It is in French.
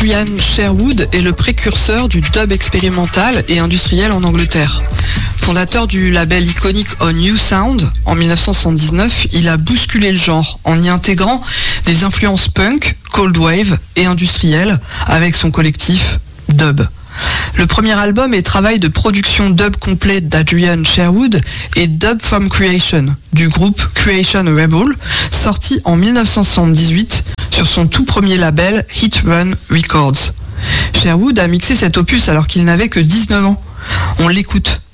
Adrian Sherwood est le précurseur du dub expérimental et industriel en Angleterre. Fondateur du label iconique On New Sound, en 1979, il a bousculé le genre en y intégrant des influences punk, cold wave et industrielles avec son collectif Dub. Le premier album et travail de production dub complet d'Adrian Sherwood est Dub from Creation, du groupe Creation Rebel, sorti en 1978 sur son tout premier label Hit Run Records. Sherwood a mixé cet opus alors qu'il n'avait que 19 ans. On l'écoute